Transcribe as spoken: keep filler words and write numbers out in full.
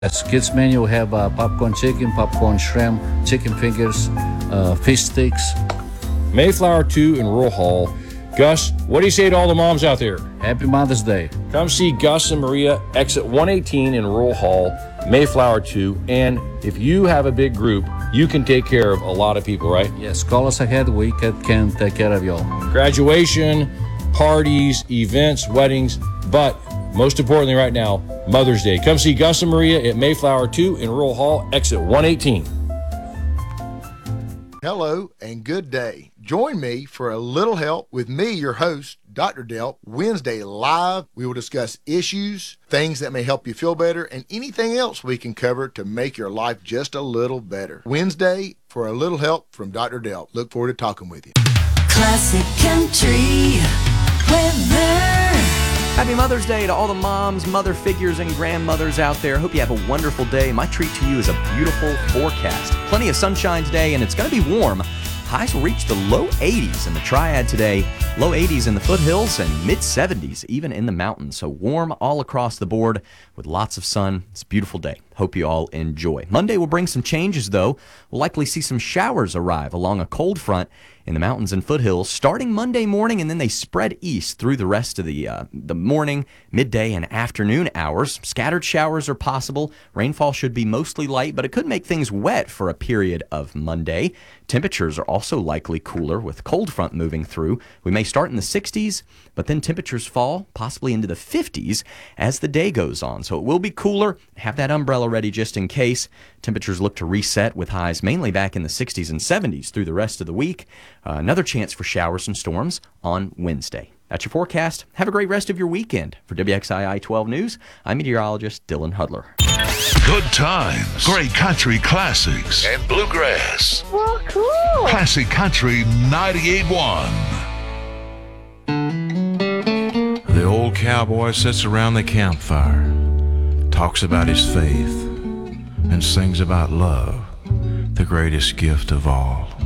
As kids menu, we have uh, popcorn chicken, popcorn shrimp, chicken fingers, uh, fish sticks. Mayflower two in Rural Hall. Gus, what do you say to all the moms out there? Happy Mother's Day. Come see Gus and Maria, exit one eighteen in Rural Hall, Mayflower two. And if you have a big group, you can take care of a lot of people, right? Yes, call us ahead. We can, can take care of y'all. Graduation, parties, events, weddings, but most importantly right now, Mother's Day. Come see Gus and Maria at Mayflower two in Rural Hall, exit one eighteen. Hello and good day. Join me for a little help with me, your host, Doctor Delp, Wednesday live. We will discuss issues, things that may help you feel better, and anything else we can cover to make your life just a little better. Wednesday for a little help from Doctor Delp. Look forward to talking with you. Classic Country Weather. Happy Mother's Day to all the moms, mother figures, and grandmothers out there. Hope you have a wonderful day. My treat to you is a beautiful forecast. Plenty of sunshine today, and it's going to be warm. Highs will reach the low eighties in the Triad today, low eighties in the foothills, and mid seventies even in the mountains. So warm all across the board with lots of sun. It's a beautiful day. Hope you all enjoy. Monday will bring some changes, though. We'll likely see some showers arrive along a cold front in the mountains and foothills starting Monday morning, and then they spread east through the rest of the uh, the morning, midday, and afternoon hours. Scattered showers are possible. Rainfall should be mostly light, but it could make things wet for a period of Monday. Temperatures are also likely cooler with cold front moving through. We may start in the sixties, but then temperatures fall possibly into the fifties as the day goes on. So it will be cooler. Have that umbrella ready just in case. Temperatures look to reset with highs mainly back in the sixties and seventies through the rest of the week. Uh, another chance for showers and storms on Wednesday. That's your forecast. Have a great rest of your weekend. For W X I I twelve News, I'm meteorologist Dylan Hudler. Good times, great country classics, and bluegrass. Well, cool. Classic Country ninety-eight point one. The old cowboy sits around the campfire, talks about his faith, and sings about love, the greatest gift of all.